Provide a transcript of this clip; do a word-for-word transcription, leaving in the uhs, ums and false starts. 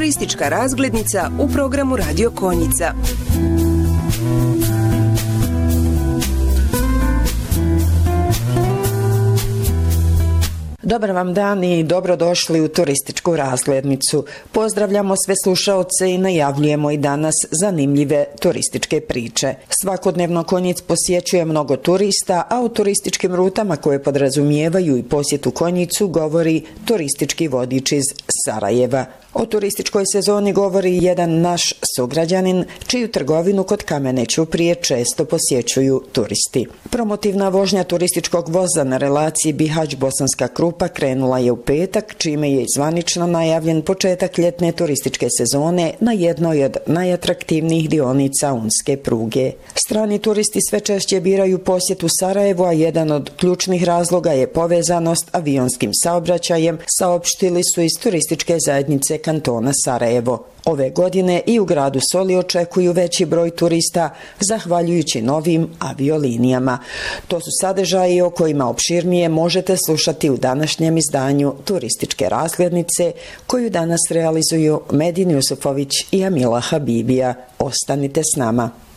Turistička razglednica u programu Radio Konjica. Dobar vam dan i dobrodošli u turističku razglednicu. Pozdravljamo sve slušaoce i najavljujemo i danas zanimljive turističke priče. Svakodnevno Konjic posjećuje mnogo turista, a u turističkim rutama koje podrazumijevaju i posjetu Konjicu govori turistički vodič iz Sarajeva. O turističkoj sezoni govori jedan naš sugrađanin, čiju trgovinu kod Kamene Ćuprije često posjećuju turisti. Promotivna vožnja turističkog voza na relaciji Bihać-Bosanska Krupa krenula je u petak, čime je zvanično najavljen početak ljetne turističke sezone na jednoj od najatraktivnijih dionica unske pruge. Strani turisti sve češće biraju posjet u Sarajevu, a jedan od ključnih razloga je povezanost avionskim saobraćajem, saopštili su iz turističke zajednice kantona Sarajevo. Ove godine i u gradu Soli očekuju veći broj turista zahvaljujući novim aviolinijama. To su sadržaji o kojima opširnije možete slušati u današnjem izdanju turističke razglednice koju danas realizuju Medin Jusufović i Amila Habibija. Ostanite s nama.